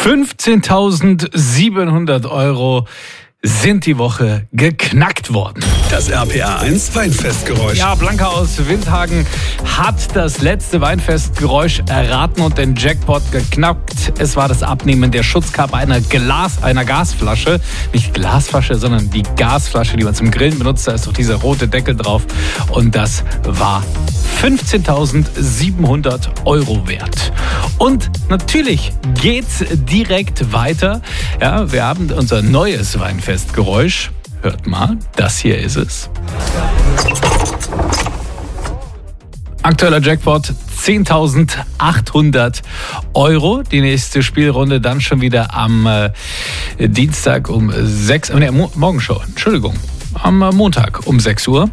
15.700 Euro sind die Woche geknackt worden. Das RPA1 Weinfestgeräusch. Ja, Blanca aus Windhagen hat das letzte Weinfestgeräusch erraten und den Jackpot geknackt. Es war das Abnehmen der Schutzkappe einer Gasflasche. Nicht Glasflasche, sondern die Gasflasche, die man zum Grillen benutzt. Da ist doch dieser rote Deckel drauf. Und das war 15.700 Euro wert. Und natürlich geht's direkt weiter. Ja, wir haben unser neues Weinfestgeräusch. Hört mal, das hier ist es. Aktueller Jackpot 10.800 Euro. Die nächste Spielrunde dann schon wieder am Dienstag um 6 Uhr. Morgenshow, Entschuldigung. Am Montag um 6 Uhr.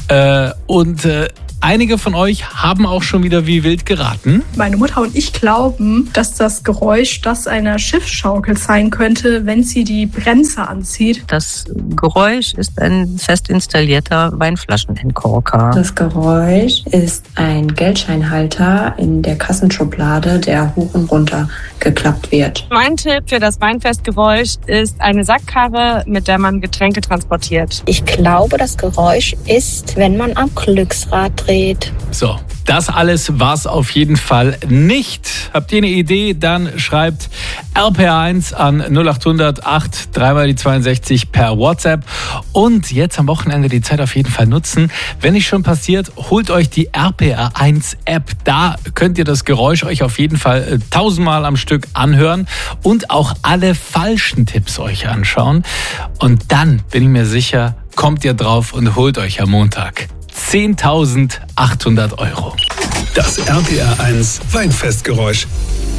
Einige von euch haben auch schon wieder wie wild geraten. Meine Mutter und ich glauben, dass das Geräusch das einer Schiffsschaukel sein könnte, wenn sie die Bremse anzieht. Das Geräusch ist ein fest installierter Weinflaschenentkorker. Das Geräusch ist ein Geldscheinhalter in der Kassenschublade, der hoch und runter geklappt wird. Mein Tipp für das Weinfestgeräusch ist eine Sackkarre, mit der man Getränke transportiert. Ich glaube, das Geräusch ist, wenn man am Glücksrad dreht. So, das alles war's auf jeden Fall nicht. Habt ihr eine Idee? Dann schreibt RPA1 an 0800 8 3 die 62 per WhatsApp. Und jetzt am Wochenende die Zeit auf jeden Fall nutzen. Wenn nicht schon passiert, holt euch die RPA1 App. Da könnt ihr das Geräusch euch auf jeden Fall 1000-mal am Stück anhören und auch alle falschen Tipps euch anschauen. Und dann bin ich mir sicher, kommt ihr drauf und holt euch am Montag 10.800 Euro. Das RPA1 Weinfestgeräusch.